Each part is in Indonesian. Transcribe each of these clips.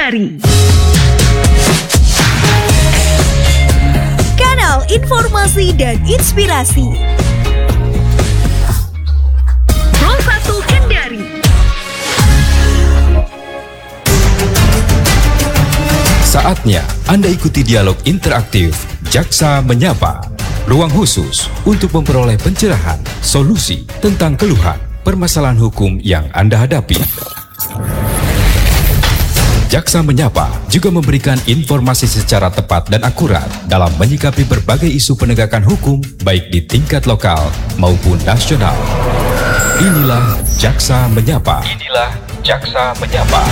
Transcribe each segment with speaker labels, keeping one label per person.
Speaker 1: Kendari. Kanal informasi dan inspirasi. Pro 1 Kendari.
Speaker 2: Saatnya Anda ikuti dialog interaktif Jaksa Menyapa. Ruang khusus untuk memperoleh pencerahan, solusi tentang keluhan, permasalahan hukum yang Anda hadapi. Jaksa Menyapa juga memberikan informasi secara tepat dan akurat dalam menyikapi berbagai isu penegakan hukum baik di tingkat lokal maupun nasional. Inilah Jaksa Menyapa. Inilah Jaksa Menyapa.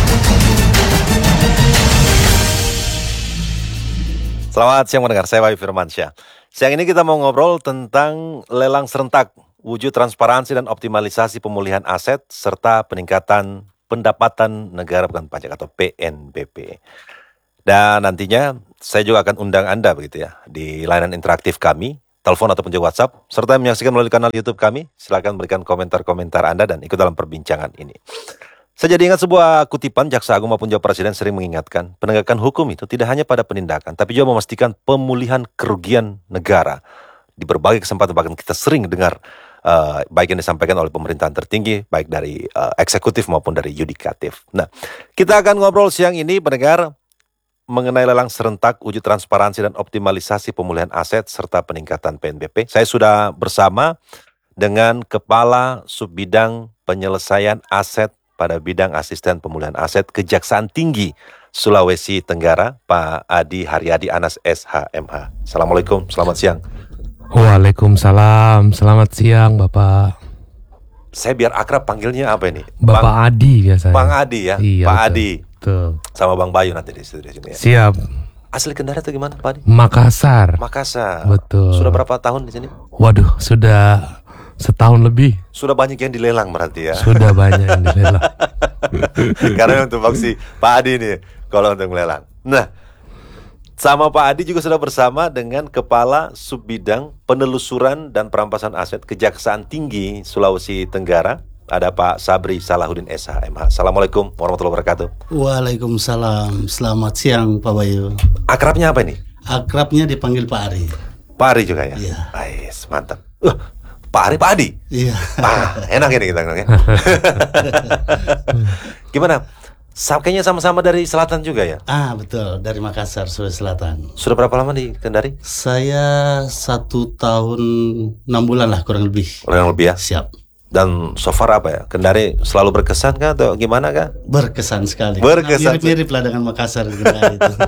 Speaker 3: Selamat siang mendengar, saya Wahyu Firmansyah. Siang ini kita mau ngobrol tentang lelang serentak, wujud transparansi dan optimalisasi pemulihan aset, serta peningkatan pendapatan negara bukan pajak atau PNBP. Dan nantinya saya juga akan undang Anda begitu ya, di layanan interaktif kami, telepon ataupun juga WhatsApp, serta menyaksikan melalui kanal YouTube kami. Silakan berikan komentar-komentar Anda dan ikut dalam perbincangan ini. Saya jadi ingat sebuah kutipan Jaksa Agung maupun juga Presiden sering mengingatkan, penegakan hukum itu tidak hanya pada penindakan, tapi juga memastikan pemulihan kerugian negara. Di berbagai kesempatan bahkan kita sering dengar baik yang disampaikan oleh pemerintahan tertinggi, baik dari eksekutif maupun dari yudikatif. Nah, kita akan ngobrol siang ini pendengar mengenai lelang serentak, wujud transparansi dan optimalisasi pemulihan aset serta peningkatan PNBP. Saya sudah bersama dengan Kepala Subbidang Penyelesaian Aset pada bidang asisten pemulihan aset Kejaksaan Tinggi Sulawesi Tenggara, Pak Adi Haryadi Anas SHMH. Assalamualaikum, selamat siang.
Speaker 4: Waalaikumsalam, selamat siang Bapak.
Speaker 3: Saya biar akrab panggilnya apa ini?
Speaker 4: Bapak Adi biasanya.
Speaker 3: Bang Adi ya,
Speaker 4: iya,
Speaker 3: Pak
Speaker 4: betul.
Speaker 3: Adi.
Speaker 4: Betul.
Speaker 3: Sama Bang Bayu nanti di sini ya.
Speaker 4: Siap.
Speaker 3: Asli Kendari atau gimana Pak Adi?
Speaker 4: Makassar.
Speaker 3: Makassar.
Speaker 4: Betul.
Speaker 3: Sudah berapa tahun di sini?
Speaker 4: Waduh, sudah setahun lebih.
Speaker 3: Sudah banyak yang dilelang berarti ya.
Speaker 4: Sudah banyak yang dilelang.
Speaker 3: Karena untuk faksi Pak Adi nih, kalau untuk melelang. Nah, sama Pak Adi juga sudah bersama dengan Kepala Subbidang Penelusuran dan Perampasan Aset Kejaksaan Tinggi Sulawesi Tenggara. Ada Pak Sabri Salahuddin SHMH. Assalamualaikum warahmatullahi wabarakatuh.
Speaker 5: Waalaikumsalam. Selamat siang Pak Bayu.
Speaker 3: Akrabnya apa ini?
Speaker 5: Akrabnya dipanggil Pak Ari.
Speaker 3: Pak Ari juga ya?
Speaker 5: Iya.
Speaker 3: Ais, mantap. Pak Ari, Pak Adi?
Speaker 5: Iya.
Speaker 3: Enak ini kita ya. Gimana? Kayaknya sama-sama dari selatan juga ya?
Speaker 5: Betul, dari Makassar, Sulawesi Selatan.
Speaker 3: Sudah berapa lama di Kendari?
Speaker 5: Saya 1 tahun 6 bulan lah kurang lebih.
Speaker 3: Kurang lebih ya?
Speaker 5: Siap.
Speaker 3: Dan so far apa ya? Kendari selalu berkesan kah atau gimana kah?
Speaker 5: Berkesan sekali.
Speaker 3: Berkesan.
Speaker 5: Mirip-mirip lah dengan Makassar Kendari itu.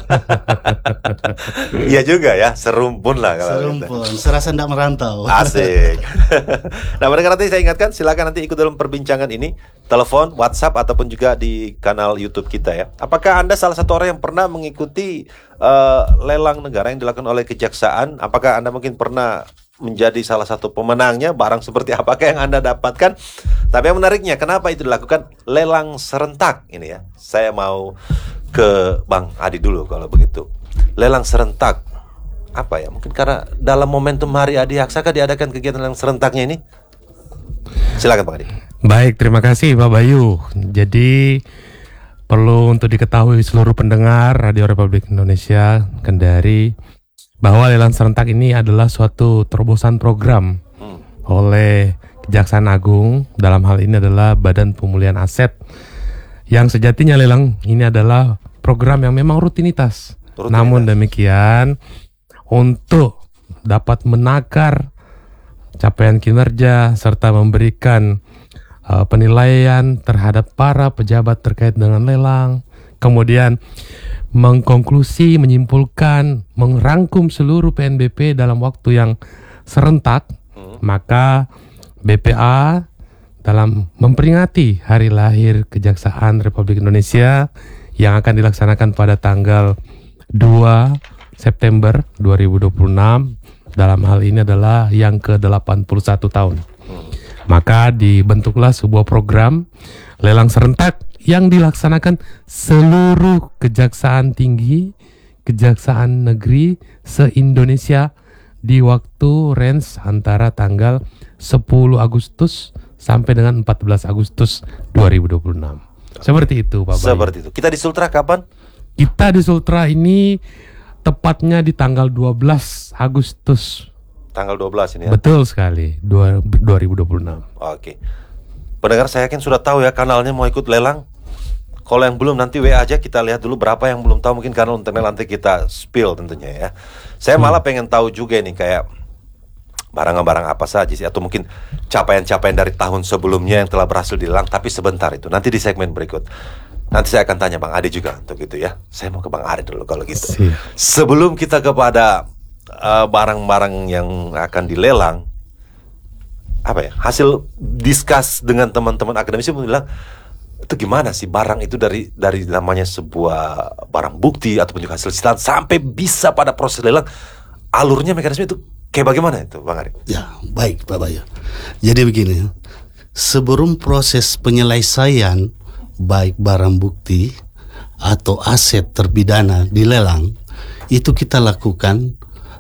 Speaker 3: Iya juga ya, serumpun lah kalau
Speaker 5: Serumpun, serasa tidak merantau.
Speaker 3: Asik. Nah, pendengar nanti saya ingatkan, silakan nanti ikut dalam perbincangan ini, telepon, WhatsApp ataupun juga di kanal YouTube kita ya. Apakah Anda salah satu orang yang pernah mengikuti lelang negara yang dilakukan oleh Kejaksaan? Apakah Anda mungkin pernah menjadi salah satu pemenangnya? Barang seperti apakah yang Anda dapatkan? Tapi yang menariknya, kenapa itu dilakukan lelang serentak ini ya? Saya mau ke Bang Adi dulu kalau begitu. Lelang serentak, apa ya? Mungkin karena dalam momentum Hari Adi Aksaka diadakan kegiatan lelang serentaknya ini. Silakan Bang Adi.
Speaker 4: Baik, terima kasih Pak Bayu. Jadi perlu untuk diketahui seluruh pendengar Radio Republik Indonesia Kendari bahwa lelang serentak ini adalah suatu terobosan program oleh Kejaksaan Agung. Dalam hal ini adalah Badan Pemulihan Aset, yang sejatinya lelang ini adalah program yang memang rutinitas. Namun demikian, untuk dapat menakar capaian kinerja serta memberikan penilaian terhadap para pejabat terkait dengan lelang, kemudian mengkonklusi, menyimpulkan, merangkum seluruh PNBP dalam waktu yang serentak, maka BPA dalam memperingati Hari Lahir Kejaksaan Republik Indonesia yang akan dilaksanakan pada tanggal 2 September 2026, dalam hal ini adalah yang ke-81 tahun. Maka dibentuklah sebuah program lelang serentak yang dilaksanakan seluruh kejaksaan tinggi, kejaksaan negeri se-Indonesia di waktu range antara tanggal 10 Agustus sampai dengan 14 Agustus 2026. Seperti itu Pak Bayu.
Speaker 3: Seperti itu. Kita di Sultra kapan?
Speaker 4: Kita di Sultra ini tepatnya di tanggal 12 Agustus.
Speaker 3: Tanggal 12 ini ya.
Speaker 4: Betul sekali, 2026.
Speaker 3: Oke. Pendengar saya yakin sudah tahu ya kanalnya mau ikut lelang. Kalau yang belum nanti WA aja, kita lihat dulu berapa yang belum tahu, mungkin kanal internet nanti kita spill tentunya ya. Saya malah pengen tahu juga nih kayak barang-barang apa saja sih, atau mungkin capaian-capaian dari tahun sebelumnya yang telah berhasil dilelang, tapi sebentar itu nanti di segmen berikut. Nanti saya akan tanya Bang Adi juga untuk itu ya. Saya mau ke Bang Adi dulu kalau gitu. Sebelum kita kepada barang-barang yang akan dilelang, apa ya, hasil diskus dengan teman-teman akademisi pun bilang, itu gimana sih barang itu dari namanya sebuah barang bukti ataupun juga hasil sitaan sampai bisa pada proses lelang, alurnya, mekanisme itu kayak bagaimana itu Bang Adi?
Speaker 5: Ya, baik Pak Bayu. Jadi begini, sebelum proses penyelesaian baik barang bukti atau aset terpidana dilelang, itu kita lakukan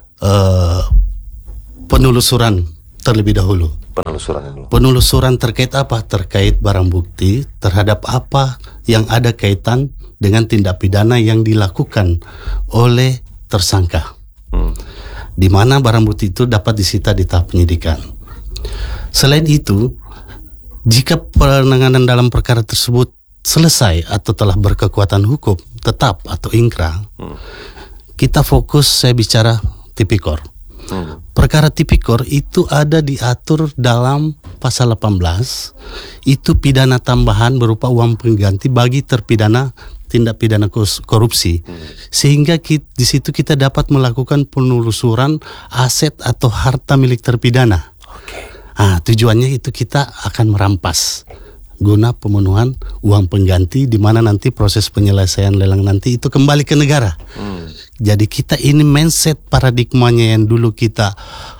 Speaker 5: penelusuran terlebih dahulu. Penelusuran terkait apa? Terkait barang bukti, terhadap apa yang ada kaitan dengan tindak pidana yang dilakukan oleh tersangka. Di mana barang bukti itu dapat disita di tahap penyidikan. Selain itu, jika penanganan dalam perkara tersebut selesai atau telah berkekuatan hukum tetap atau ingkrah, kita fokus, saya bicara tipikor. Perkara tipikor itu ada diatur dalam pasal 18, itu pidana tambahan berupa uang pengganti bagi terpidana tindak pidana korupsi, sehingga di situ kita dapat melakukan penelusuran aset atau harta milik terpidana. Tujuannya itu kita akan merampas guna pemenuhan uang pengganti, di mana nanti proses penyelesaian lelang nanti itu kembali ke negara. Jadi kita ini mindset paradigmanya yang dulu kita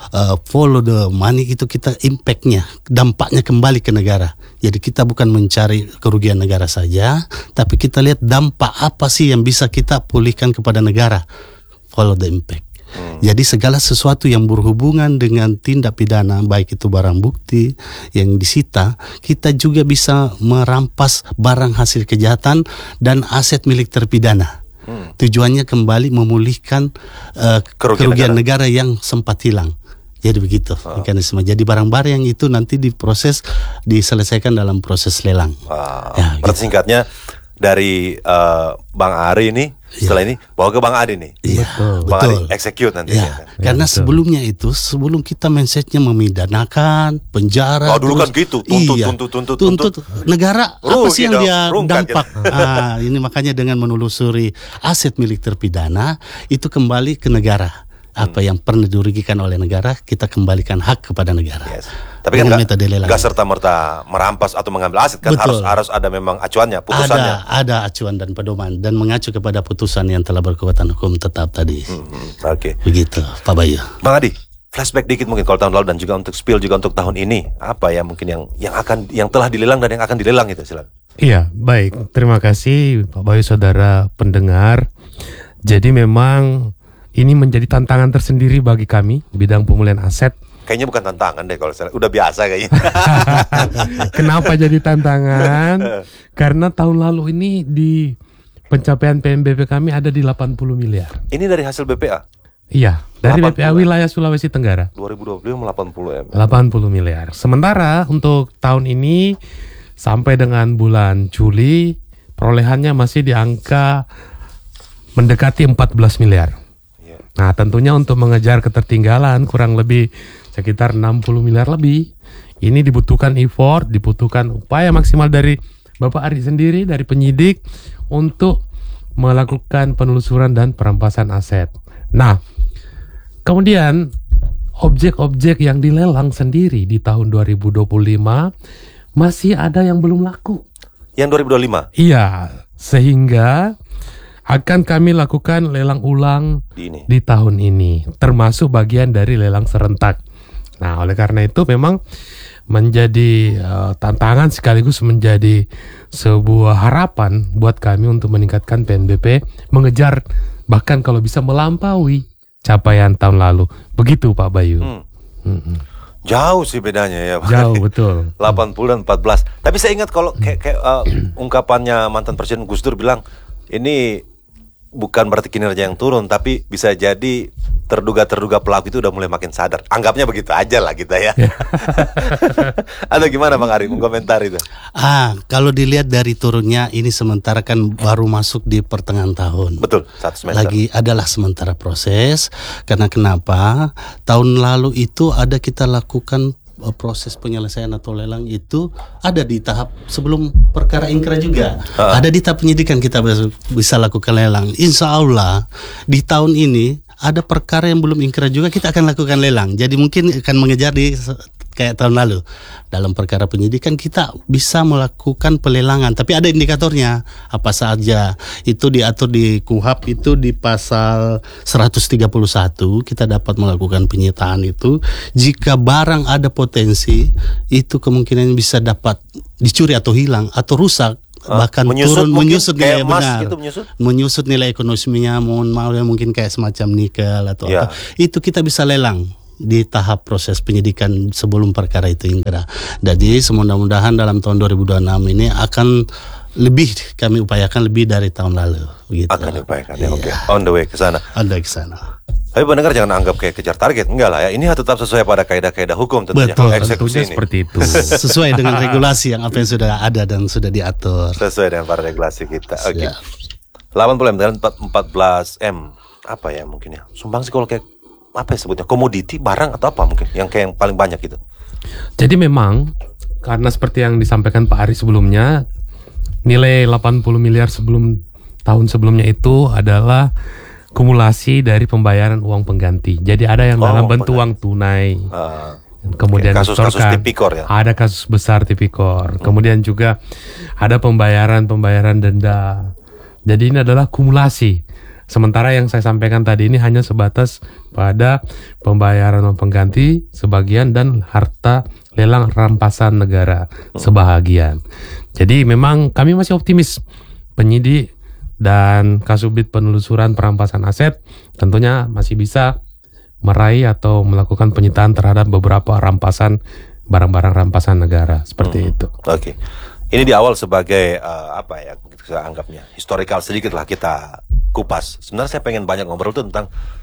Speaker 5: follow the money, itu kita impactnya, dampaknya kembali ke negara. Jadi kita bukan mencari kerugian negara saja, tapi kita lihat dampak apa sih yang bisa kita pulihkan kepada negara. Follow the impact. Jadi segala sesuatu yang berhubungan dengan tindak pidana, baik itu barang bukti yang disita, kita juga bisa merampas barang hasil kejahatan dan aset milik terpidana. Tujuannya kembali memulihkan kerugian negara yang sempat hilang. Jadi begitu mekanisme. Jadi barang-barang yang itu nanti diproses, diselesaikan dalam proses lelang.
Speaker 3: Ya, singkatnya dari Bang Ari ini, setelah ini bawa ke Bang Adi nih. Bang Adi execute nantinya.
Speaker 5: Karena sebelumnya itu, sebelum kita mindsetnya memidanakan, penjara.
Speaker 3: Dulu kan gitu, tuntut
Speaker 5: negara, apa sih yang dia dampak? Ini makanya dengan menelusuri aset milik terpidana, itu kembali ke negara. Apa yang pernah dirugikan oleh negara, kita kembalikan hak kepada negara.
Speaker 3: Tapi kan nggak serta-merta merampas atau mengambil aset, kan harus ada memang acuannya, putusannya.
Speaker 5: Ada acuan dan pedoman, dan mengacu kepada putusan yang telah berkekuatan hukum tetap tadi. Begitu Pak Bayu.
Speaker 3: Bang Adi, flashback dikit mungkin kalau tahun lalu, dan juga untuk spill juga untuk tahun ini, apa ya mungkin yang telah dilelang dan yang akan dilelang itu, silakan.
Speaker 4: Iya, baik. Terima kasih Pak Bayu, saudara pendengar. Jadi memang ini menjadi tantangan tersendiri bagi kami bidang pemulihan aset.
Speaker 3: Kayaknya bukan tantangan deh kalau saya, udah biasa kayaknya.
Speaker 4: Kenapa jadi tantangan? Karena tahun lalu ini di pencapaian PNBP kami ada di 80 miliar.
Speaker 3: Ini dari hasil BPA?
Speaker 4: Iya, dari BPA wilayah Sulawesi Tenggara.
Speaker 3: 2020 80 ya.
Speaker 4: 80 miliar. Sementara untuk tahun ini sampai dengan bulan Juli perolehannya masih di angka mendekati 14 miliar. Nah, tentunya untuk mengejar ketertinggalan kurang lebih sekitar 60 miliar lebih, ini dibutuhkan effort, dibutuhkan upaya maksimal dari Bapak Ari sendiri, dari penyidik, untuk melakukan penelusuran dan perampasan aset. Nah, kemudian objek-objek yang dilelang sendiri di tahun 2025 masih ada yang belum laku.
Speaker 3: Yang 2025?
Speaker 4: Iya, sehingga akan kami lakukan lelang ulang di tahun ini, termasuk bagian dari lelang serentak. Nah, oleh karena itu memang menjadi tantangan sekaligus menjadi sebuah harapan buat kami untuk meningkatkan PNBP, mengejar bahkan kalau bisa melampaui capaian tahun lalu. Begitu Pak Bayu.
Speaker 3: Jauh sih bedanya ya.
Speaker 4: Jauh betul.
Speaker 3: 80 dan 14. Tapi saya ingat kalau kayak ungkapannya mantan Presiden Gus Dur bilang, ini bukan berarti kinerja yang turun, tapi bisa jadi terduga pelaku itu udah mulai makin sadar. Anggapnya begitu aja lah kita ya. Atau gimana Bang Ari mengomentar itu?
Speaker 5: Kalau dilihat dari turunnya, ini sementara kan baru masuk di pertengahan tahun.
Speaker 3: Betul, 1 semester.
Speaker 5: Lagi adalah sementara proses. Karena kenapa? Tahun lalu itu ada kita lakukan proses penyelesaian atau lelang itu ada di tahap sebelum perkara ingkrah juga. Ada di tahap penyidikan kita bisa lakukan lelang. Insya Allah di tahun ini ada perkara yang belum ingkrah juga kita akan lakukan lelang. Jadi mungkin akan mengejar di kayak tahun lalu. Dalam perkara penyidikan kita bisa melakukan pelelangan, tapi ada indikatornya apa saja. Itu diatur di KUHP itu di pasal 131 kita dapat melakukan penyitaan itu jika barang ada potensi itu kemungkinan bisa dapat dicuri atau hilang atau rusak. Bahkan menyusut nilai benar, gitu, menyusut nilai ekonominya, mungkin kayak semacam nikel atau apa. Itu kita bisa lelang di tahap proses penyidikan sebelum perkara itu ingkrah. Jadi mudah-mudahan dalam tahun 2026 ini akan lebih kami upayakan lebih dari tahun lalu. Gitu.
Speaker 3: Akan diupayakan ya, oke. On the way ke sana.
Speaker 5: On the way ke sana.
Speaker 3: Tapi pendengar jangan anggap kayak kejar target, enggak lah ya. Ini tetap sesuai pada kaidah-kaidah hukum tentunya.
Speaker 5: Betul,
Speaker 3: eksekusi ini.
Speaker 4: Seperti itu.
Speaker 5: Sesuai dengan regulasi yang apa yang sudah ada dan sudah diatur.
Speaker 3: Sesuai dengan para regulasi kita. Oke. 80M dan 14M apa ya mungkin ya? Sumbang sih kalau kayak apa ya sebutnya? Komoditi, barang atau apa mungkin yang kayak yang paling banyak gitu.
Speaker 4: Jadi memang karena seperti yang disampaikan Pak Ari sebelumnya, nilai 80 miliar tahun sebelumnya itu adalah kumulasi dari pembayaran uang pengganti. Jadi ada yang dalam bentuk uang tunai. Kemudian
Speaker 3: kasus-kasus tipikor ya.
Speaker 4: Ada kasus besar tipikor. Kemudian juga ada pembayaran denda. Jadi ini adalah kumulasi. Sementara yang saya sampaikan tadi ini hanya sebatas pada pembayaran uang pengganti sebagian dan harta lelang rampasan negara sebahagian. Jadi memang kami masih optimis penyidik dan Kasubdit Penelusuran Perampasan Aset tentunya masih bisa meraih atau melakukan penyitaan terhadap beberapa rampasan barang-barang rampasan negara seperti itu.
Speaker 3: Oke. Ini di awal sebagai apa ya kita anggapnya historical sedikit lah kita kupas. Sebenarnya saya pengen banyak ngobrol tentang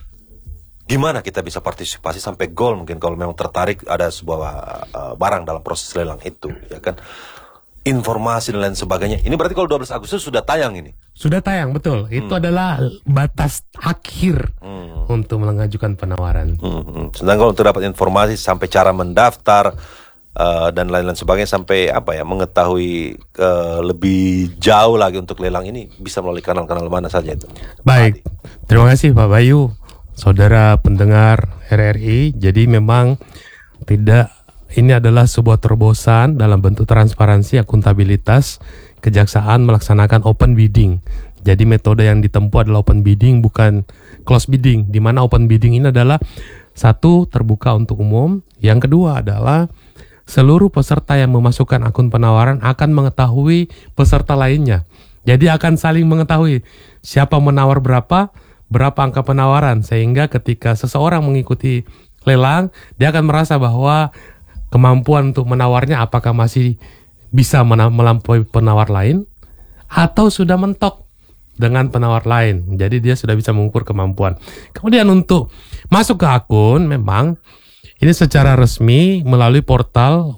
Speaker 3: gimana kita bisa partisipasi sampai goal mungkin kalau memang tertarik ada sebuah barang dalam proses lelang itu ya kan. Informasi dan lain sebagainya. Ini berarti kalau 12 Agustus sudah tayang ini? Sudah tayang, betul. Itu adalah batas akhir untuk mengajukan penawaran. Sedangkan kalau untuk dapat informasi sampai cara mendaftar dan lain-lain sebagainya sampai apa ya mengetahui lebih jauh lagi untuk lelang ini bisa melalui kanal-kanal mana saja itu.
Speaker 4: Baik, terima kasih Pak Bayu, saudara pendengar RRI. Jadi memang ini adalah sebuah terobosan dalam bentuk transparansi, akuntabilitas, kejaksaan melaksanakan open bidding. Jadi metode yang ditempuh adalah open bidding bukan close bidding, di mana open bidding ini adalah satu terbuka untuk umum, yang kedua adalah seluruh peserta yang memasukkan akun penawaran akan mengetahui peserta lainnya. Jadi akan saling mengetahui siapa menawar berapa angka penawaran, sehingga ketika seseorang mengikuti lelang, dia akan merasa bahwa kemampuan untuk menawarnya apakah masih bisa melampaui penawar lain atau sudah mentok dengan penawar lain. Jadi dia sudah bisa mengukur kemampuan. Kemudian untuk masuk ke akun memang ini secara resmi melalui portal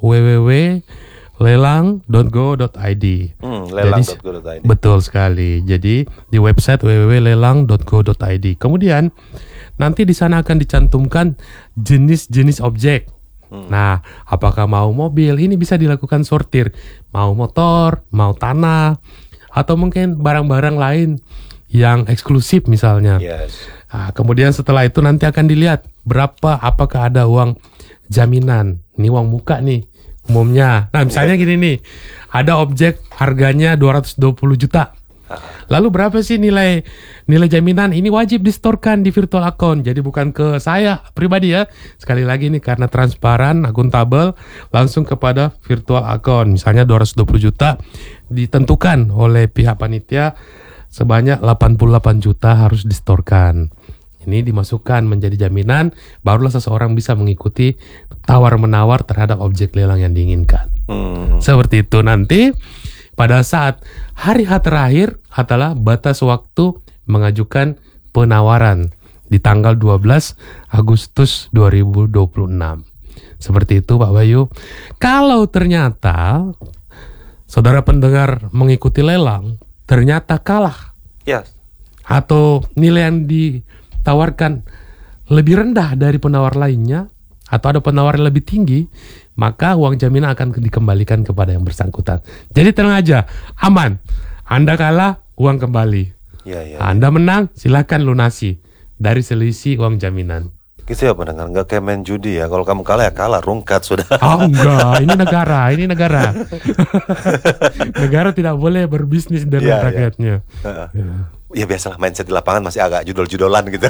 Speaker 4: www.lelang.go.id. Lelang.go.id. Betul sekali. Jadi di website www.lelang.go.id. Kemudian nanti di sana akan dicantumkan jenis-jenis objek. Nah, apakah mau mobil, ini bisa dilakukan sortir. Mau motor, mau tanah, atau mungkin barang-barang lain yang eksklusif misalnya. Nah, kemudian setelah itu nanti akan dilihat apakah ada uang jaminan. Ini uang muka nih umumnya. Nah, misalnya gini nih, ada objek harganya 220 juta. Lalu berapa sih nilai jaminan? Ini wajib disetorkan di virtual account. Jadi bukan ke saya pribadi ya. Sekali lagi ini karena transparan, akuntabel, langsung kepada virtual account. Misalnya 220 juta ditentukan oleh pihak panitia sebanyak 88 juta harus disetorkan. ini dimasukkan menjadi jaminan, barulah seseorang bisa mengikuti tawar-menawar terhadap objek lelang yang diinginkan. Seperti itu. Nanti pada saat hari H terakhir adalah batas waktu mengajukan penawaran di tanggal 12 Agustus 2026. Seperti itu Pak Bayu. Kalau ternyata saudara pendengar mengikuti lelang, ternyata kalah.
Speaker 3: Ya.
Speaker 4: Atau nilai yang ditawarkan lebih rendah dari penawar lainnya, atau ada penawar yang lebih tinggi, maka uang jaminan akan dikembalikan kepada yang bersangkutan. Jadi tenang aja, aman. Anda kalah, uang kembali.
Speaker 3: Ya.
Speaker 4: Anda menang, silakan lunasi dari selisih uang jaminan.
Speaker 3: Gitu ya pendengar, nggak kayak main judi ya. Kalau kamu kalah ya kalah, rungkat sudah.
Speaker 4: Oh enggak, ini negara. Negara tidak boleh berbisnis dengan rakyatnya.
Speaker 3: Ya biasalah mindset di lapangan masih agak judol-judolan gitu.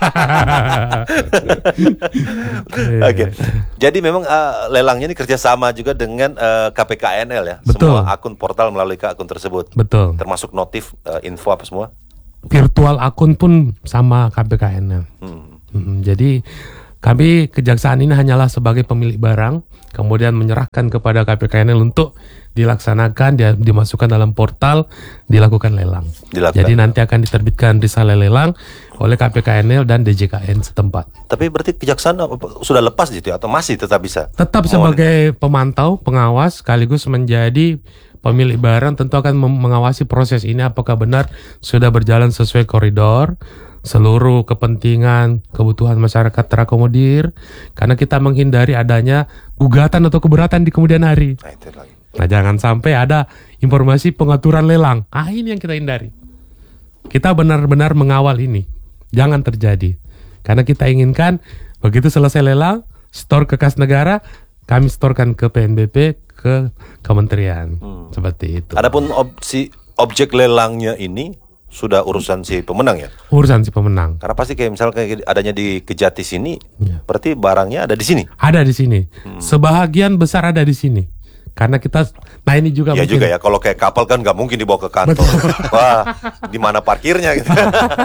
Speaker 3: Oke. Jadi memang lelangnya ini kerjasama juga dengan KPKNL ya.
Speaker 4: Betul.
Speaker 3: Semua akun portal melalui akun tersebut.
Speaker 4: Betul.
Speaker 3: Termasuk notif, info apa semua.
Speaker 4: Virtual akun pun sama KPKNL. Jadi kami kejaksaan ini hanyalah sebagai pemilik barang, kemudian menyerahkan kepada KPKNL untuk dilaksanakan, dimasukkan dalam portal, dilakukan lelang. Jadi nanti akan diterbitkan risalah lelang oleh KPKNL dan DJKN setempat.
Speaker 3: Tapi berarti kejaksaan sudah lepas gitu ya, atau masih tetap bisa?
Speaker 4: Tetap sebagai pemantau, pengawas, sekaligus menjadi pemilik barang, tentu akan mengawasi proses ini apakah benar sudah berjalan sesuai koridor, seluruh kepentingan, kebutuhan masyarakat terakomodir, karena kita menghindari adanya gugatan atau keberatan di kemudian hari. Nah, jangan sampai ada informasi pengaturan lelang. Ini yang kita hindari. Kita benar-benar mengawal ini. Jangan terjadi. Karena kita inginkan begitu selesai lelang, store ke kas negara, kami storkan ke PNBP, ke kementerian. Seperti itu.
Speaker 3: Adapun objek lelangnya ini sudah urusan si pemenang ya?
Speaker 4: Urusan si pemenang.
Speaker 3: Karena pasti kayak misalnya kayak adanya di Kejati sini, berarti barangnya ada di sini.
Speaker 4: Ada di sini. Sebahagian besar ada di sini. Karena kita, nah ini juga
Speaker 3: ya
Speaker 4: mungkin.
Speaker 3: juga ya, kalau kayak kapal kan nggak mungkin dibawa ke kantor. Wah, di mana parkirnya gitu.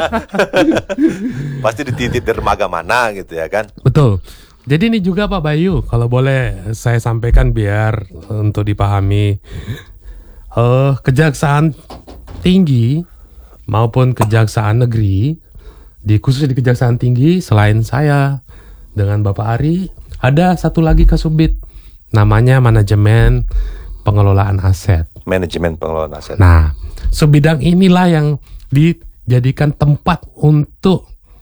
Speaker 3: Pasti dititip di dermaga mana gitu ya kan?
Speaker 4: Betul. Jadi ini juga Pak Bayu, kalau boleh saya sampaikan biar untuk dipahami, Kejaksaan Tinggi maupun Kejaksaan Negeri, khusus di Kejaksaan Tinggi selain saya dengan Bapak Ari, ada satu lagi Kasubit, namanya Manajemen Pengelolaan Aset.
Speaker 3: Manajemen Pengelolaan Aset.
Speaker 4: Nah, sebidang inilah yang dijadikan tempat untuk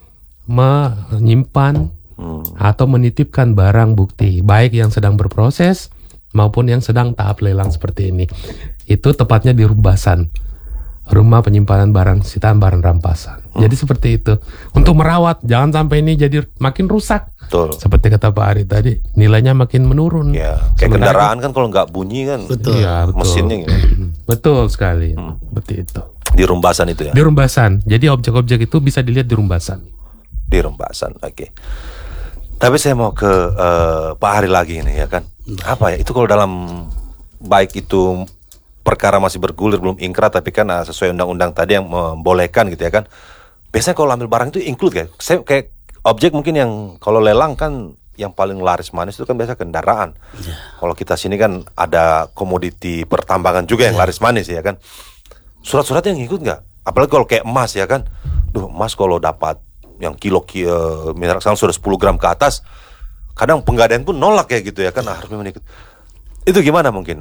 Speaker 4: menyimpan atau menitipkan barang bukti, baik yang sedang berproses maupun yang sedang tahap lelang seperti ini. Itu tepatnya di Rumbasan, Rumah Penyimpanan Barang Sitaan Barang Rampasan. Jadi seperti itu. Untuk merawat, jangan sampai ini jadi makin rusak.
Speaker 3: Betul.
Speaker 4: Seperti kata Pak Ari tadi, nilainya makin menurun.
Speaker 3: Ya, kayak kendaraan kan kalau nggak bunyi kan,
Speaker 5: Betul.
Speaker 4: Ya, betul.
Speaker 3: mesinnya gitu.
Speaker 4: Betul sekali. Seperti itu.
Speaker 3: Di Rumbasan itu ya?
Speaker 4: Di Rumbasan. Jadi objek-objek itu bisa dilihat di Rumbasan.
Speaker 3: Di Rumbasan, oke. Tapi saya mau ke Pak Hari lagi ini ya kan. Apa ya, itu kalau dalam baik itu perkara masih bergulir belum ingkrah, tapi kan sesuai undang-undang tadi yang membolehkan gitu ya kan. Biasanya kalau ambil barang itu include kayak objek mungkin yang kalau lelang kan yang paling laris manis itu kan biasa kendaraan. Kalau kita sini kan ada komoditi pertambangan juga yang laris manis ya kan. Surat-suratnya ngikut nggak? Apalagi kalau kayak emas ya kan. Emas kalau dapat yang misalnya sudah 10 gram ke atas, kadang penggadaian pun nolak kayak gitu ya kan, harus memang ikut. Itu gimana mungkin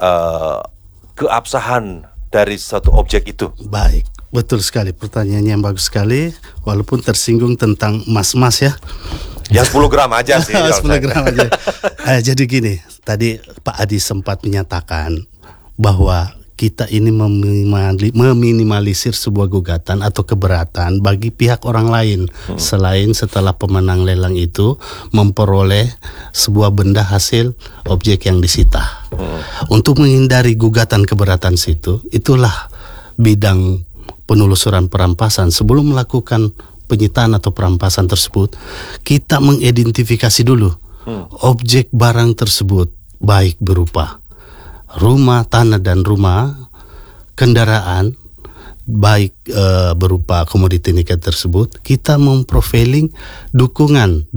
Speaker 3: keabsahan dari satu objek itu?
Speaker 5: Baik, betul sekali, pertanyaannya yang bagus sekali, walaupun tersinggung tentang emas-emas ya.
Speaker 3: Ya 10 gram aja sih.
Speaker 5: 10 gram aja. Jadi gini, tadi Pak Adi sempat menyatakan bahwa kita ini meminimalisir sebuah gugatan atau keberatan bagi pihak orang lain selain setelah pemenang lelang itu memperoleh sebuah benda hasil objek yang disita. Untuk menghindari gugatan keberatan situ, itulah bidang penelusuran perampasan. Sebelum melakukan penyitaan atau perampasan tersebut, kita mengidentifikasi dulu objek barang tersebut, baik berupa rumah, tanah dan rumah, kendaraan, baik berupa komoditi nikel tersebut, kita memprofiling dokumen.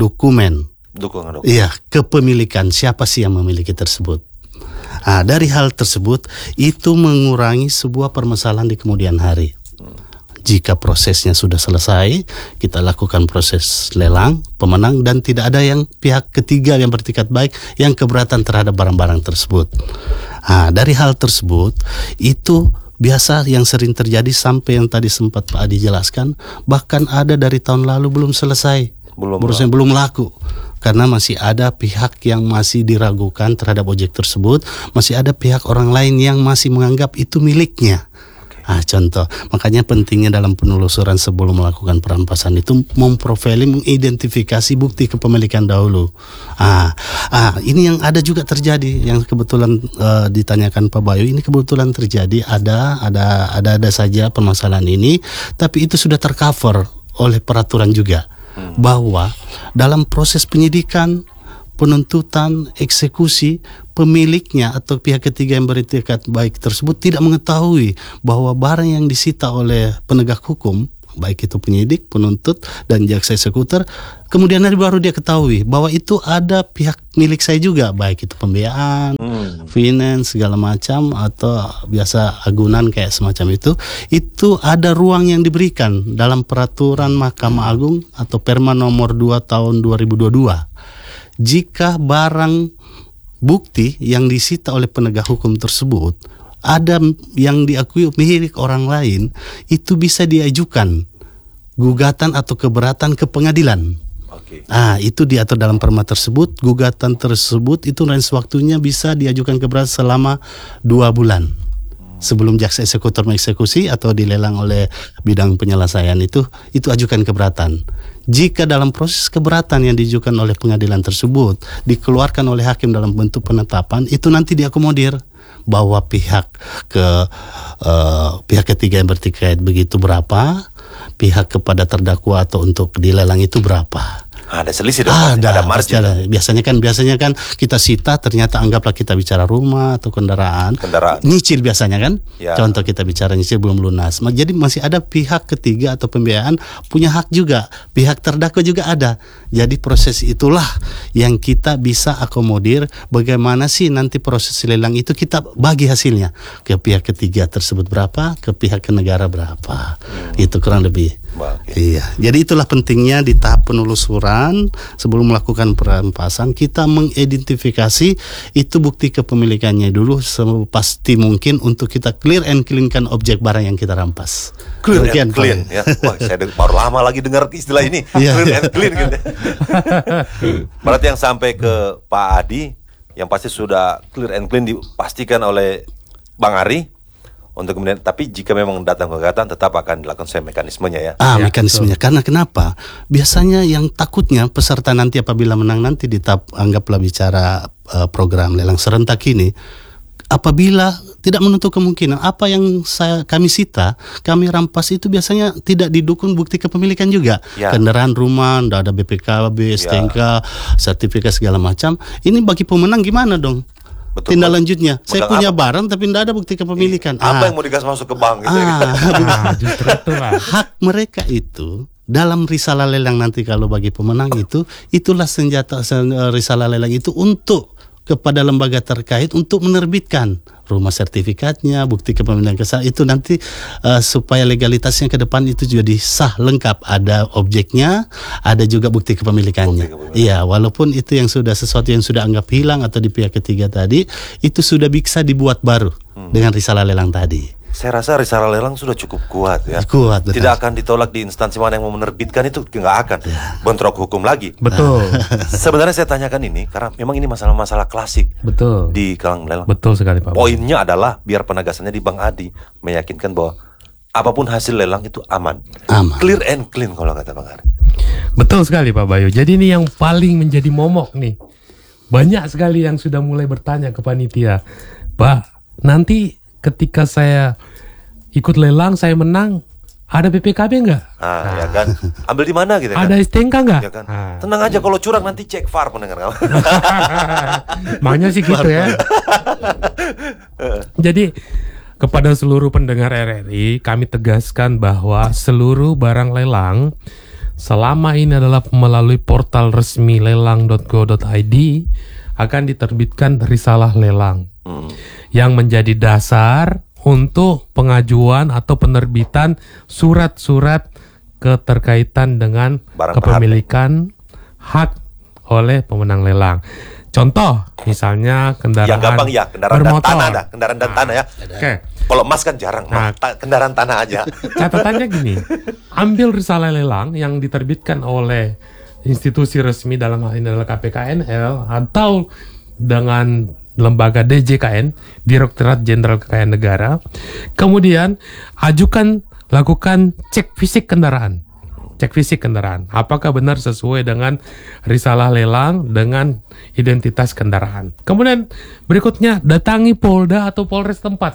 Speaker 5: Iya, kepemilikan, siapa sih yang memiliki tersebut. Nah, dari hal tersebut itu mengurangi sebuah permasalahan di kemudian hari. Jika prosesnya sudah selesai, kita lakukan proses lelang, pemenang, dan tidak ada yang pihak ketiga yang bertikat baik yang keberatan terhadap barang-barang tersebut. Nah, dari hal tersebut itu biasa yang sering terjadi sampai yang tadi sempat Pak Adi jelaskan, bahkan ada dari tahun lalu belum selesai, belum laku. Karena masih ada pihak yang masih diragukan terhadap objek tersebut, masih ada pihak orang lain yang masih menganggap itu miliknya. Contoh, makanya pentingnya dalam penelusuran sebelum melakukan perampasan itu memprofiling, mengidentifikasi bukti kepemilikan dahulu. Ini yang ada juga terjadi, yang kebetulan ditanyakan Pak Bayu, ini kebetulan terjadi, ada saja permasalahan ini, tapi itu sudah tercover oleh peraturan juga. Bahwa dalam proses penyidikan, penuntutan, eksekusi, pemiliknya atau pihak ketiga yang beretikat baik tersebut tidak mengetahui bahwa barang yang disita oleh penegak hukum, baik itu penyidik, penuntut, dan jaksa eksekutor, kemudian hari baru dia ketahui bahwa itu ada pihak milik saya juga, baik itu pembiayaan, finance, segala macam, atau biasa agunan kayak semacam itu ada ruang yang diberikan dalam peraturan Mahkamah Agung atau Perma nomor 2 tahun 2022. Jika barang bukti yang disita oleh penegak hukum tersebut ada yang diakui milik orang lain, itu bisa diajukan gugatan atau keberatan ke pengadilan. Itu diatur dalam perma tersebut. Gugatan tersebut itu range waktunya bisa diajukan keberatan selama 2 bulan sebelum jaksa eksekutor mengeksekusi atau dilelang oleh bidang penyelesaian itu ajukan keberatan. Jika dalam proses keberatan yang diajukan oleh pengadilan tersebut dikeluarkan oleh hakim dalam bentuk penetapan, itu nanti diakomodir bahwa pihak ketiga yang bertikai begitu berapa, pihak kepada terdakwa atau untuk dilelang itu berapa.
Speaker 3: Ada selisih dong, ada margin.
Speaker 5: Biasanya kan kita sita, ternyata anggaplah kita bicara rumah atau kendaraan. Nyicil biasanya kan, contoh kita bicara nyicil belum lunas. Jadi masih ada pihak ketiga atau pembiayaan punya hak juga, pihak terdakwa juga ada. Jadi proses itulah yang kita bisa akomodir. Bagaimana sih nanti proses lelang itu kita bagi hasilnya ke pihak ketiga tersebut berapa, ke pihak negara berapa. Itu kurang lebih. Iya, jadi itulah pentingnya di tahap penelusuran sebelum melakukan perampasan kita mengidentifikasi itu bukti kepemilikannya dulu sepasti mungkin untuk kita clear and clean-kan objek barang yang kita rampas.
Speaker 3: Clear and clean ya. Wah, saya baru lama lagi dengar istilah ini. Clear and clean gitu. Berarti yang sampai ke Pak Adi yang pasti sudah clear and clean dipastikan oleh Bang Ari. Untuk kemudian, tapi jika memang datang gugatan tetap akan dilakukan mekanismenya ya.
Speaker 5: Mekanismenya. Karena kenapa? Biasanya yang takutnya peserta nanti apabila menang nanti di tahap anggaplah bicara program lelang serentak ini, apabila tidak menutup kemungkinan apa yang kami sita, kami rampas itu biasanya tidak didukung bukti kepemilikan juga. Kendaraan, rumah, tidak ada BPKB, STNK, sertifikat segala macam. Ini bagi pemenang gimana dong?
Speaker 3: Betul,
Speaker 5: tindak lanjutnya, saya punya barang tapi tidak ada bukti kepemilikan.
Speaker 3: Apa yang mau dikasih masuk ke bank gitu?
Speaker 5: Justru itulah. Hak mereka itu dalam risalah lelang nanti kalau bagi pemenang itulah senjata risalah lelang itu untuk kepada lembaga terkait untuk menerbitkan rumah sertifikatnya, bukti kepemilikan itu nanti supaya legalitasnya ke depan itu jadi sah lengkap, ada objeknya, ada juga bukti kepemilikannya. Iya, walaupun itu yang sudah sesuatu yang sudah anggap hilang atau di pihak ketiga tadi itu sudah bisa dibuat baru dengan risalah lelang tadi.
Speaker 3: Saya rasa risalah lelang sudah cukup kuat ya.
Speaker 5: Kuat, betul.
Speaker 3: Tidak akan ditolak di instansi mana yang mau menerbitkan itu nggak akan bentrok hukum lagi.
Speaker 4: Betul.
Speaker 3: Sebenarnya saya tanyakan ini karena memang ini masalah-masalah klasik.
Speaker 4: Betul.
Speaker 3: Di kalangan lelang.
Speaker 4: Betul sekali Pak.
Speaker 3: Poinnya adalah biar penegasannya di Bang Adi meyakinkan bahwa apapun hasil lelang itu aman. Clear and clean kalau kata Bang Adi.
Speaker 4: Betul sekali Pak Bayu. Jadi ini yang paling menjadi momok nih. Banyak sekali yang sudah mulai bertanya ke panitia, Pak, nanti ketika saya ikut lelang, saya menang, ada BPKB nggak?
Speaker 3: Ya kan. Ambil di mana gitu kan?
Speaker 4: Ada STNK nggak?
Speaker 3: Ya kan? Tenang aja, kalau curang nanti cek VAR pendengar kamu.
Speaker 4: Makanya sih gitu ya. Jadi kepada seluruh pendengar RRI, kami tegaskan bahwa seluruh barang lelang selama ini adalah melalui portal resmi lelang.go.id akan diterbitkan risalah lelang yang menjadi dasar untuk pengajuan atau penerbitan surat-surat keterkaitan dengan
Speaker 3: Barang
Speaker 4: kepemilikan hak oleh pemenang lelang. Contoh, misalnya kendaraan
Speaker 3: Yang gampang ya, kendaraan dan
Speaker 4: bermotor.
Speaker 3: tanah dah. Kendaraan dan tanah ya.
Speaker 4: Oke.
Speaker 3: Kalau emas kan jarang,
Speaker 4: Nah.
Speaker 3: kendaraan tanah aja.
Speaker 4: Catatannya gini, ambil risalah lelang yang diterbitkan oleh institusi resmi dalam hal ini adalah KPKNL atau dengan lembaga DJKN, Direktorat Jenderal Kekayaan Negara. Kemudian lakukan cek fisik kendaraan. Cek fisik kendaraan, apakah benar sesuai dengan risalah lelang dengan identitas kendaraan. Kemudian berikutnya datangi Polda atau Polres tempat.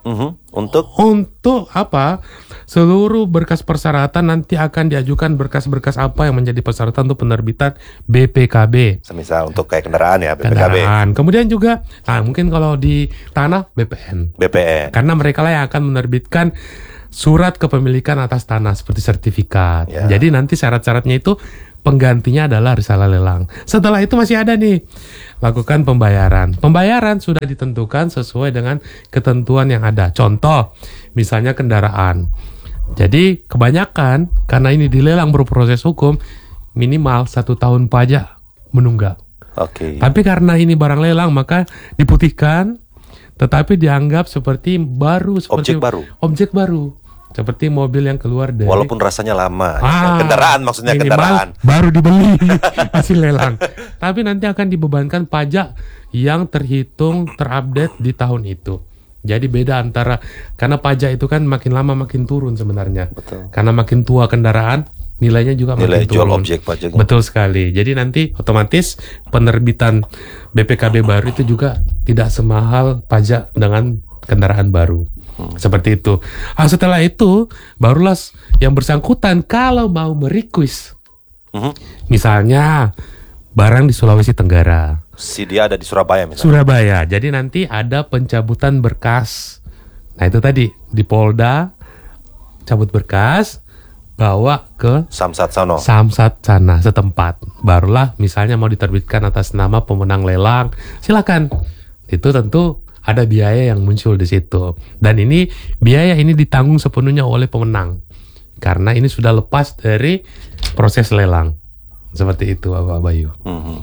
Speaker 4: Untuk apa? Seluruh berkas persyaratan nanti akan diajukan berkas-berkas apa yang menjadi persyaratan untuk penerbitan BPKB.
Speaker 3: Semisal untuk kayak kendaraan ya, BPKB.
Speaker 4: Kendaraan. Kemudian juga, nah mungkin kalau di tanah BPN. Karena mereka lah yang akan menerbitkan surat kepemilikan atas tanah seperti sertifikat.
Speaker 3: Ya.
Speaker 4: Jadi nanti syarat-syaratnya itu penggantinya adalah risalah lelang. Setelah itu masih ada nih, lakukan pembayaran. Pembayaran sudah ditentukan sesuai dengan ketentuan yang ada. Contoh, misalnya kendaraan. Jadi kebanyakan karena ini dilelang berproses hukum, minimal 1 tahun pajak menunggak.
Speaker 3: Oke.
Speaker 4: Tapi karena ini barang lelang maka diputihkan, tetapi dianggap seperti baru, seperti objek baru. Seperti mobil yang keluar dari,
Speaker 3: walaupun rasanya lama. Kendaraan maksudnya kendaraan.
Speaker 4: Baru dibeli hasil lelang. Tapi nanti akan dibebankan pajak yang terupdate di tahun itu. Jadi beda antara, karena pajak itu kan makin lama makin turun sebenarnya.
Speaker 3: Betul.
Speaker 4: Karena makin tua kendaraan, nilainya juga makin
Speaker 3: jual
Speaker 4: turun.
Speaker 3: objek pajaknya.
Speaker 4: Betul sekali. Jadi nanti otomatis penerbitan BPKB baru itu juga tidak semahal pajak dengan kendaraan baru. Seperti itu. Setelah itu barulah yang bersangkutan kalau mau merequest, misalnya barang di Sulawesi Tenggara,
Speaker 3: Si dia ada di Surabaya misalnya.
Speaker 4: Surabaya. Jadi nanti ada pencabutan berkas. Nah itu tadi di Polda cabut berkas, bawa ke
Speaker 3: Samsat Sono.
Speaker 4: Samsat sana setempat. Barulah misalnya mau diterbitkan atas nama pemenang lelang, silakan. Itu tentu ada biaya yang muncul di situ. Dan ini biaya ini ditanggung sepenuhnya oleh pemenang. Karena ini sudah lepas dari proses lelang. Seperti itu Bapak Bayu.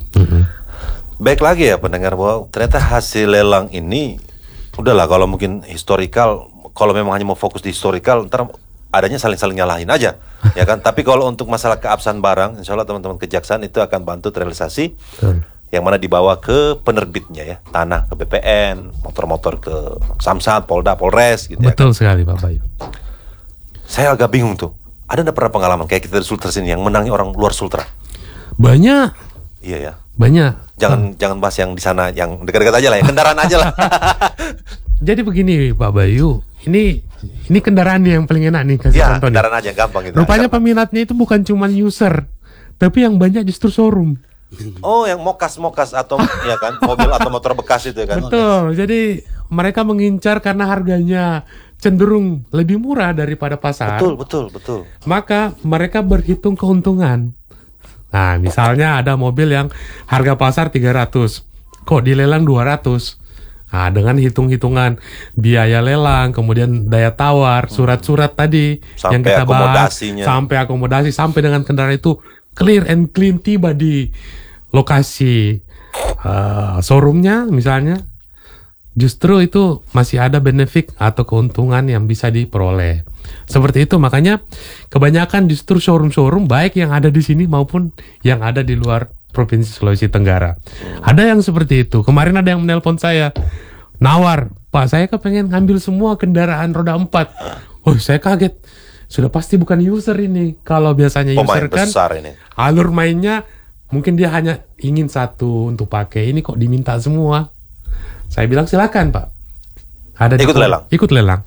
Speaker 3: Baik lagi ya pendengar, bahwa ternyata hasil lelang ini udahlah, kalau mungkin historikal, kalau memang hanya mau fokus di historikal, ntar adanya saling-saling nyalahin aja, ya kan? Tapi kalau untuk masalah keabsahan barang, insya Allah teman-teman kejaksaan itu akan bantu terrealisasi, yang mana dibawa ke penerbitnya ya, tanah ke BPN, motor-motor ke Samsat, Polda, Polres, gitu.
Speaker 4: Betul
Speaker 3: ya kan?
Speaker 4: sekali Pak Bayu.
Speaker 3: Saya agak bingung tuh, ada nggak pernah pengalaman kayak kita di Sultra sini yang menangnya orang luar Sultra?
Speaker 4: Banyak.
Speaker 3: Iya ya.
Speaker 4: Banyak.
Speaker 3: Jangan bahas yang di sana, yang dekat-dekat aja lah, ya kendaraan aja lah.
Speaker 4: Jadi begini Pak Bayu, ini kendaraan yang paling enak nih kasih
Speaker 3: Ya,
Speaker 4: contoh nih.
Speaker 3: kendaraan aja gampang gitu.
Speaker 4: Rupanya peminatnya itu bukan cuma user, tapi yang banyak justru showroom.
Speaker 3: Oh, yang mokas atau ya kan, mobil atau motor bekas itu kan.
Speaker 4: Betul. Jadi mereka mengincar karena harganya cenderung lebih murah daripada pasar.
Speaker 3: Betul.
Speaker 4: Maka mereka berhitung keuntungan. Nah, misalnya ada mobil yang harga pasar 300, kok dilelang 200. Nah, dengan hitung-hitungan biaya lelang, kemudian daya tawar, surat-surat tadi
Speaker 3: Sampai
Speaker 4: yang kita bahas,
Speaker 3: akomodasinya.
Speaker 4: sampai akomodasi, sampai dengan kendaraan itu clear and clean tiba di lokasi showroomnya misalnya, justru itu masih ada benefit atau keuntungan yang bisa diperoleh. Seperti itu, makanya kebanyakan justru showroom-showroom baik yang ada di sini maupun yang ada di luar Provinsi Sulawesi Tenggara. Ada yang seperti itu. Kemarin ada yang menelpon saya, nawar, Pak, saya kepengen ngambil semua kendaraan roda 4. Oh, saya kaget. Sudah pasti bukan user ini. Kalau biasanya
Speaker 3: Pemain
Speaker 4: user kan
Speaker 3: besar ini.
Speaker 4: alur mainnya mungkin dia hanya ingin satu untuk pakai. Ini kok diminta semua. Saya bilang silakan Pak. Ada
Speaker 3: Ikut lelang.
Speaker 4: Ikut lelang.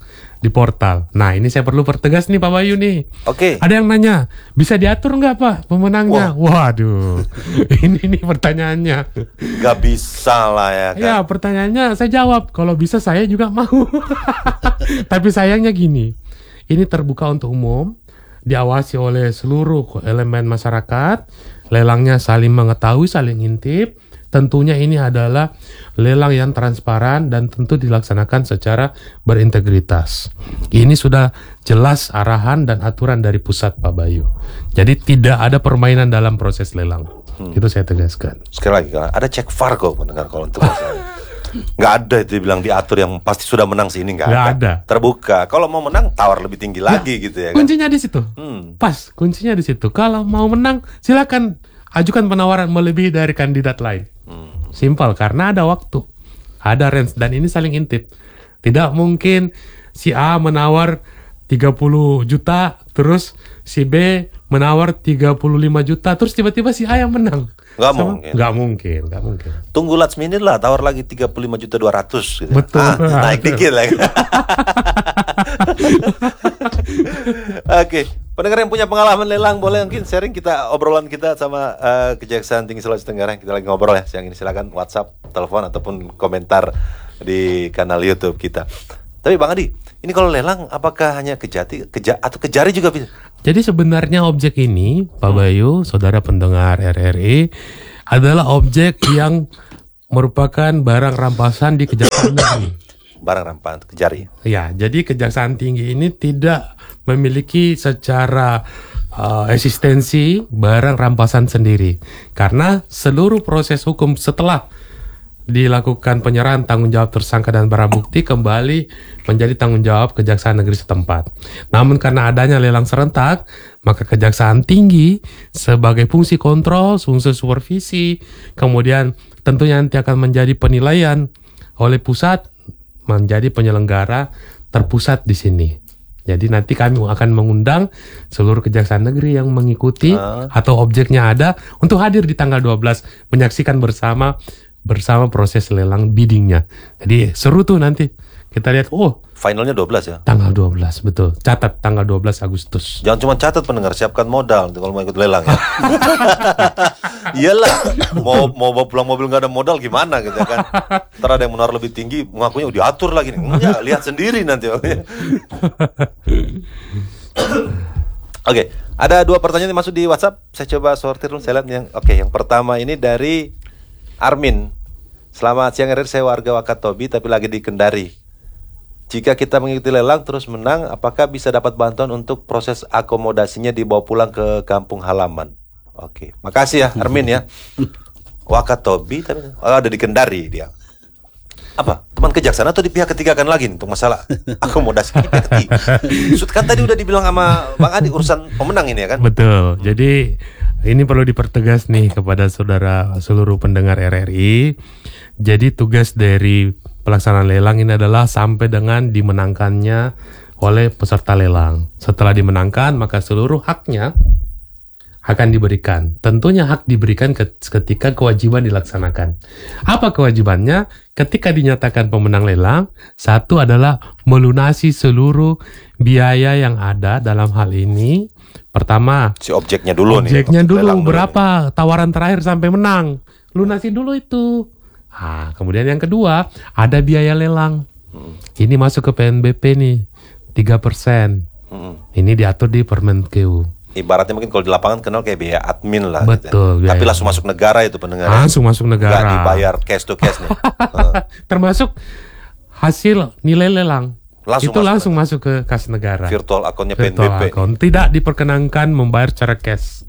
Speaker 4: di portal. Nah, ini saya perlu pertegas nih Pak Bayu nih.
Speaker 3: Oke.
Speaker 4: Ada yang nanya, bisa diatur nggak Pak pemenangnya? Waduh, ini pertanyaannya.
Speaker 3: Gak bisa lah ya kan.
Speaker 4: Ya, pertanyaannya saya jawab, kalau bisa saya juga mau. Tapi sayangnya gini, ini terbuka untuk umum, diawasi oleh seluruh elemen masyarakat, lelangnya saling mengetahui, saling intip. Tentunya ini adalah lelang yang transparan dan tentu dilaksanakan secara berintegritas. Ini sudah jelas arahan dan aturan dari pusat Pak Bayu. Jadi tidak ada permainan dalam proses lelang. Itu saya tegaskan.
Speaker 3: Sekali lagi, ada cek VAR kok pendengar kalau untuk masalah. Nggak ada itu bilang diatur yang pasti sudah menang sini, nggak ada. Terbuka. Kalau mau menang tawar lebih tinggi lagi gitu ya kan.
Speaker 4: Kuncinya di situ. Pas, kuncinya di situ. Kalau mau menang silakan ajukan penawaran melebihi dari kandidat lain. Simpel, karena ada waktu, ada range, dan ini saling intip. Tidak mungkin si A menawar 30 juta, terus si B menawar 35 juta, terus tiba-tiba si A yang menang. Nggak mungkin.
Speaker 3: Tunggu last minute lah, tawar lagi 35.200.000 gitu.
Speaker 4: Betul.
Speaker 3: Naik dikit lah. Oke. Pendengar yang punya pengalaman lelang boleh mungkin sharing kita obrolan kita sama Kejaksaan Tinggi Sulawesi Tenggara. Kita lagi ngobrol ya siang ini, silakan WhatsApp, telepon ataupun komentar di kanal YouTube kita. Tapi Bang Adi, ini kalau lelang apakah hanya atau Kejari juga bisa?
Speaker 4: Jadi sebenarnya objek ini Pak Bayu, saudara pendengar RRI, adalah objek yang merupakan barang rampasan di Kejaksaan Tinggi.
Speaker 3: Barang rampasan Kejari.
Speaker 4: Ya, jadi Kejaksaan Tinggi ini tidak memiliki secara eksistensi barang rampasan sendiri, karena seluruh proses hukum setelah dilakukan penyerahan tanggung jawab tersangka dan barang bukti kembali menjadi tanggung jawab Kejaksaan Negeri setempat. Namun karena adanya lelang serentak, maka Kejaksaan Tinggi sebagai fungsi kontrol, fungsi supervisi, kemudian tentunya nanti akan menjadi penilaian oleh pusat, menjadi penyelenggara terpusat di sini. Jadi nanti kami akan mengundang seluruh Kejaksaan Negeri yang mengikuti atau objeknya ada untuk hadir di tanggal 12 menyaksikan bersama proses lelang biddingnya. Jadi seru tuh nanti. Kita lihat,
Speaker 3: finalnya 12 ya?
Speaker 4: Tanggal 12, betul. Catat tanggal 12 Agustus.
Speaker 3: Jangan cuma catat pendengar, siapkan modal kalau mau ikut lelang ya. Iyalah, mau bawa pulang mobil nggak ada modal gimana gitu kan. Ntar ada yang menawar lebih tinggi, mengakunya diatur lagi nih. Enggak, lihat sendiri nanti. Oke, ada 2 pertanyaan yang masuk di WhatsApp. Saya coba sortir dulu, saya lihat yang yang pertama ini dari Armin. Selamat siang RR, saya warga Wakatobi tapi lagi di Kendari. Jika kita mengikuti lelang terus menang, apakah bisa dapat bantuan untuk proses akomodasinya dibawa pulang ke kampung halaman? Oke, makasih ya Armin ya. Wakatobi tapi ada di Kendari dia. Apa? Teman kejaksaan atau di pihak ketiga kan lagi nih untuk masalah akomodasi di pihak ketiga? Kan tadi udah dibilang sama Bang Adi urusan pemenang ini ya kan?
Speaker 4: Betul. Jadi ini perlu dipertegas nih kepada saudara seluruh pendengar RRI. Jadi tugas dari pelaksanaan lelang ini adalah sampai dengan dimenangkannya oleh peserta lelang. Setelah dimenangkan, maka seluruh haknya akan diberikan. Tentunya hak diberikan ketika kewajiban dilaksanakan. Apa kewajibannya? Ketika dinyatakan pemenang lelang, satu adalah melunasi seluruh biaya yang ada dalam hal ini. Pertama,
Speaker 3: si objeknya dulu
Speaker 4: berapa tawaran terakhir sampai menang. Lunasi dulu itu. Kemudian yang kedua, ada biaya lelang. Ini masuk ke PNBP nih, 3%. Ini diatur di Permenkeu.
Speaker 3: Ibaratnya mungkin kalau di lapangan kenal kayak biaya admin lah.
Speaker 4: Betul.
Speaker 3: Gitu. Tapi langsung masuk negara itu pendengar.
Speaker 4: Langsung masuk negara.
Speaker 3: Nggak dibayar cash to cash nih.
Speaker 4: Termasuk hasil nilai lelang. Langsung masuk ke kas negara.
Speaker 3: Virtual akunnya PNBP.
Speaker 4: Tidak diperkenankan membayar secara cash.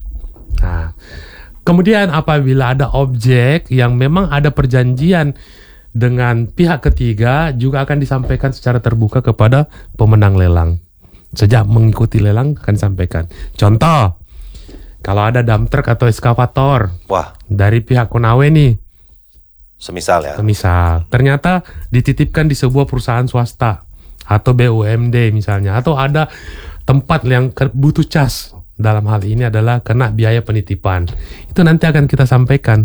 Speaker 4: Kemudian apabila ada objek yang memang ada perjanjian dengan pihak ketiga, juga akan disampaikan secara terbuka kepada pemenang lelang. Sejak mengikuti lelang akan disampaikan. Contoh, kalau ada dump truck atau eskavator dari pihak Konawe nih, semisal ternyata dititipkan di sebuah perusahaan swasta atau BUMD misalnya, atau ada tempat yang butuh cas. Dalam hal ini adalah kena biaya penitipan. Itu nanti akan kita sampaikan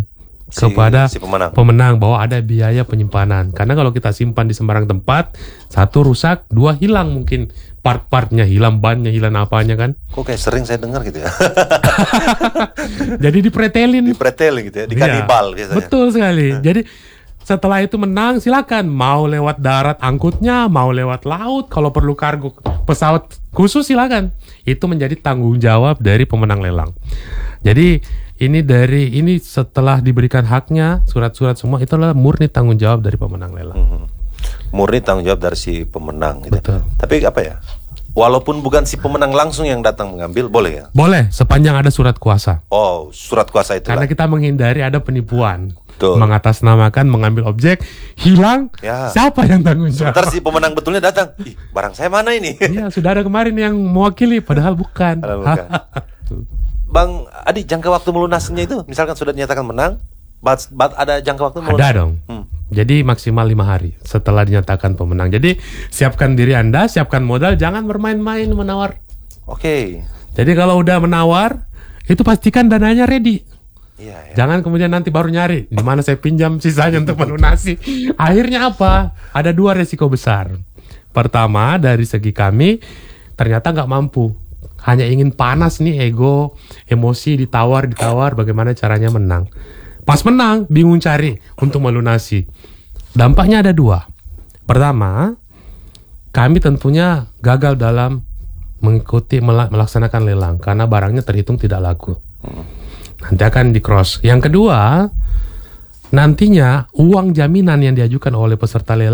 Speaker 4: kepada
Speaker 3: si pemenang.
Speaker 4: pemenang bahwa ada biaya penyimpanan. Karena kalau kita simpan di sembarang tempat, satu rusak, dua hilang mungkin part-partnya, hilang bannya, hilang apanya kan.
Speaker 3: Kok kayak sering saya dengar gitu ya.
Speaker 4: Jadi dipretelin.
Speaker 3: Dipretelin gitu ya, di kanibal biasanya.
Speaker 4: Betul sekali. Jadi setelah itu menang, silakan mau lewat darat angkutnya, mau lewat laut, kalau perlu kargo pesawat khusus silakan. Itu menjadi tanggung jawab dari pemenang lelang. Jadi ini setelah diberikan haknya, surat-surat semua itu adalah murni tanggung jawab dari pemenang lelang.
Speaker 3: Murni tanggung jawab dari si pemenang gitu.
Speaker 4: Betul.
Speaker 3: Tapi apa ya? Walaupun bukan si pemenang langsung yang datang mengambil, boleh ya?
Speaker 4: Boleh, sepanjang ada surat kuasa.
Speaker 3: Oh, surat kuasa itu.
Speaker 4: Karena kita menghindari ada penipuan.
Speaker 3: Betul.
Speaker 4: Mengatasnamakan, mengambil objek, hilang,
Speaker 3: Ya.
Speaker 4: siapa yang tanggung jawab?
Speaker 3: Sebentar si pemenang betulnya datang. Ih, barang saya mana ini?
Speaker 4: Iya, sudah ada kemarin yang mewakili, padahal bukan.
Speaker 3: Padahal bukan. Bang Adi, jangka waktu melunasinya itu, misalkan sudah dinyatakan menang, ada jangka waktu melunasi?
Speaker 4: Ada dong. Jadi maksimal 5 hari setelah dinyatakan pemenang. Jadi siapkan diri Anda, siapkan modal, jangan bermain-main menawar.
Speaker 3: Oke.
Speaker 4: Jadi kalau udah menawar, itu pastikan dananya ready.
Speaker 3: Iya, ya.
Speaker 4: Jangan kemudian nanti baru nyari di mana saya pinjam sisanya untuk melunasi. Akhirnya apa? Ada 2 resiko besar. Pertama, dari segi kami ternyata nggak mampu. Hanya ingin panas nih, ego, emosi, ditawar, bagaimana caranya menang. Pas menang, bingung cari untuk melunasi. Dampaknya ada 2. Pertama, kami tentunya gagal dalam mengikuti melaksanakan lelang karena barangnya terhitung tidak laku. Nanti akan di cross. Yang kedua, nantinya uang jaminan yang diajukan oleh peserta lelang